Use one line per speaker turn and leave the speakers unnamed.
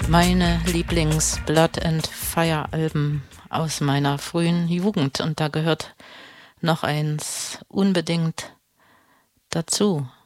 Meine Lieblings-Blood and Fire-Alben aus meiner frühen Jugend. Und da gehört noch eins unbedingt dazu.